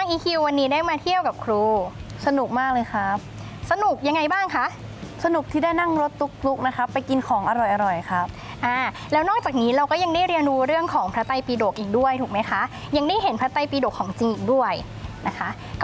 EQ วันนี้ได้มาเที่ยวกับครูสนุกมากเลยครับสนุกยังไงบ้างคะสนุกที่ได้นั่งรถตุกๆนะครับไปกินของอร่อยๆครับแล้วนอกจากนี้เราก็ยังได้เรียนรู้เรื่องของพระไตรปิฎกอีกด้วยถูกไหมคะยังได้เห็นพระไตรปิฎกของจริงอีกด้วยนะคะ